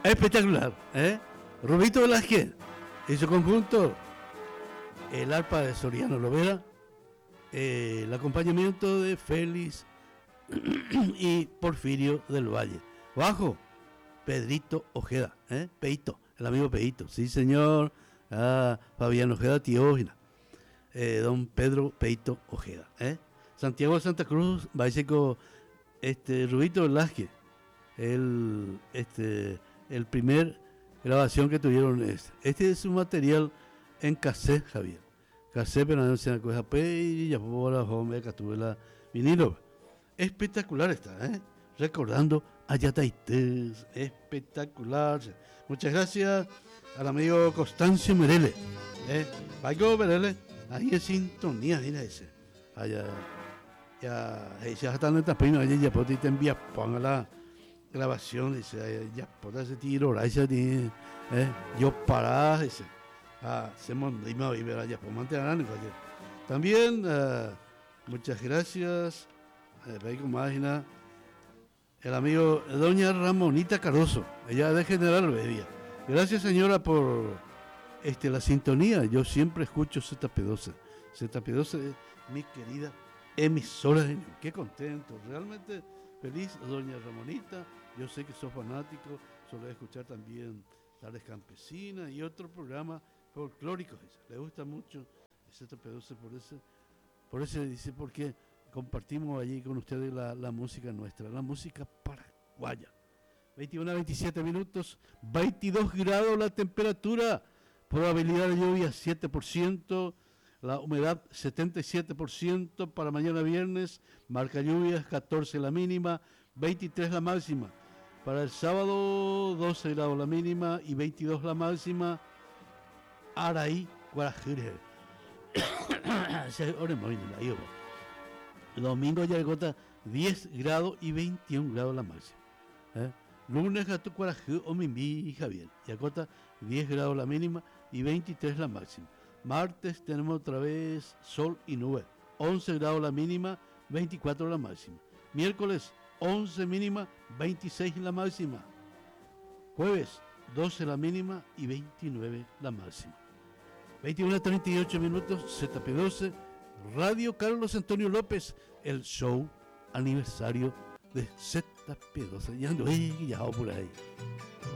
Espectacular, ¿eh? Rubito Velázquez y su conjunto, el arpa de Soriano Lovera, el acompañamiento de Félix y Porfirio del Valle. Bajo, Pedrito Ojeda, Peito, el amigo Peito, sí señor, Fabián Ojeda Tiógena, don Pedro Peito Ojeda, Santiago de Santa Cruz, básico, Rubito Velázquez, el primer grabación que tuvieron este es su material en cassette, Javier, cassette, pero no se acuerda, y ya por la home que tuve la vinilo, espectacular está, recordando a Yataites, espectacular. Muchas gracias al amigo Constancio Merele, Paico Merele, ahí en sintonía, mira ese, allá, ya están en esta prima, ya por ti te envía, ponga la grabación, dice, ya por ese tiro, dice, yo pará, dice, se mondima y verá, ya por mantener, también, muchas gracias, Paico Mágina, el amigo doña Ramonita Caroso, ella de General Bedia. Gracias, señora, por la sintonía. Yo siempre escucho ZP12. ZP12 es mi querida emisora de Ñuble. Qué contento, realmente feliz, doña Ramonita. Yo sé que sos fanático, solés escuchar también Tardes Campesinas y otro programa folclórico. Le gusta mucho ZP12 por ese dice, porque compartimos allí con ustedes la música nuestra, la música paraguaya. 21 a 27 minutos, 22 grados la temperatura, probabilidad de lluvia 7%, la humedad 77%, para mañana viernes, marca lluvias 14 la mínima, 23 la máxima. Para el sábado 12 grados la mínima y 22 la máxima. Araí, Guarajire. El domingo ya gota 10 grados y 21 grados la máxima. Lunes gato Cuarajú o Mimbi y Javier. Yacota 10 grados la mínima y 23 la máxima. Martes tenemos otra vez sol y nube. 11 grados la mínima, 24 la máxima. Miércoles 11 mínima, 26 la máxima. Jueves 12 la mínima y 29 la máxima. 21 a 38 minutos, ZP12, Radio Carlos Antonio López, el show aniversario de ZP12. Ya ando por ahí.